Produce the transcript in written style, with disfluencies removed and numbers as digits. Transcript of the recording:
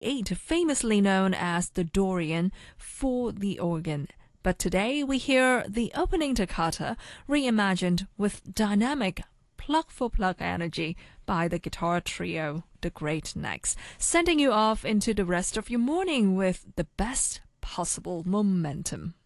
1968, famously known as the Dorian, for the organ. But today we hear the opening toccata reimagined with dynamic plug-for-plug energy by the guitar trio, the Great Necks, sending you off into the rest of your morning with the best possible momentum.